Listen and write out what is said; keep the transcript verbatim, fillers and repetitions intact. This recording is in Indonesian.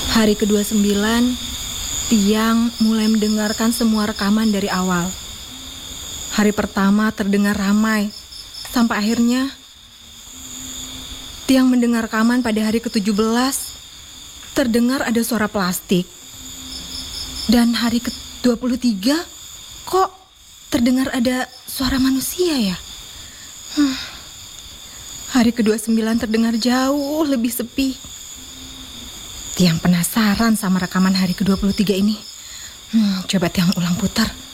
Hari kedua sembilan, Tiang mulai mendengarkan semua rekaman dari awal. Hari pertama terdengar ramai, sampai akhirnya Tiang mendengar rekaman pada hari ketujuh belas, terdengar ada suara plastik. Dan hari ke dua puluh tiga, kok terdengar ada suara manusia ya? Hmm. Hari ke dua puluh sembilan terdengar jauh lebih sepi. Tiang penasaran sama rekaman hari ke dua puluh tiga ini. Hmm, coba Tiang ulang putar.